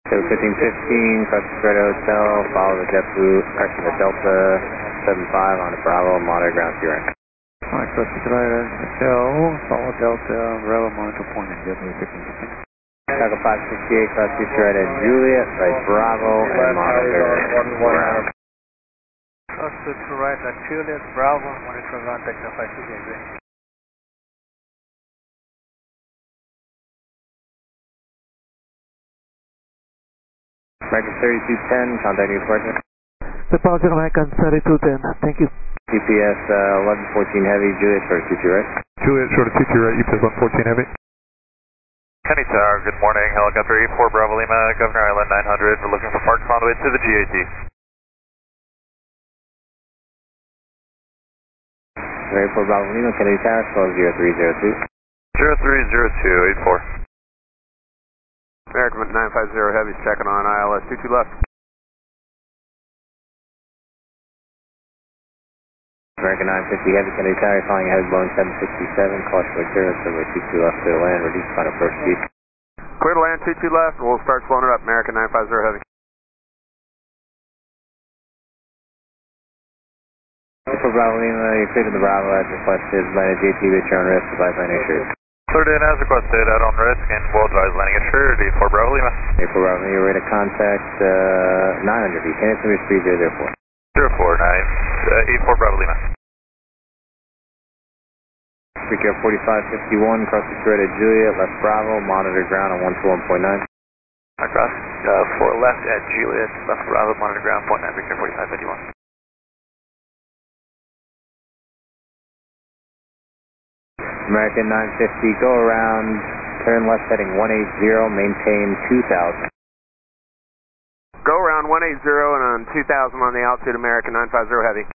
So 1515, cross the Strata Hotel, follow the JetBlue, correction the Delta 75 on the Bravo, monitor ground 0. Alright, cross the Strata Hotel, follow Delta, Bravo, monitor point and JetBlue 1515. Chicago 568, cross the Strata Juliet, right Bravo, and monitor ground. Cross the Strata Juliet, Bravo, monitor ground, Techno 568. American 3210, contact your partner. Departure American 3210, thank you. GPS 1114 Heavy, Juliet short of 22 right. Juliet short of 22 right, UPS 1114 Heavy. Kenny Tower, good morning. Helicopter 84 Bravo Lima, Governor Island 900. We're looking for park conduit to the GAT. Airport Bravo Lima, Kennedy Tower, slow 0302. 0302, 84. American 950 Heavy, checking on ILS 22 left. American 950 Heavy, Kennedy Tower, flying ahead Boeing 767, caution material, runway 22 left, clear to land, reduce final approach speed. Clear to land 22 left, we'll start slowing it up, American 950 Heavy. For Bravo Lima, you're clear to the Bravo as requested, landed JT with your own risk, advise landing assured. Cleared in as requested, out on risk, and will advise landing assured, 84 Bravo Lima. 84 Bravo Lima, you're ready to contact 900 feet, can you speed 004? 049, 84 Bravo Lima. Speaker 4551, cross the Strata Juliet, left Bravo, monitor ground on 121.9. Across 4 left at Juliet, left Bravo, monitor ground, point 9, Victor 4551. American 950, go around, turn left heading 180, maintain 2000. Go around 180 and on 2000 on the altitude, American 950 Heavy.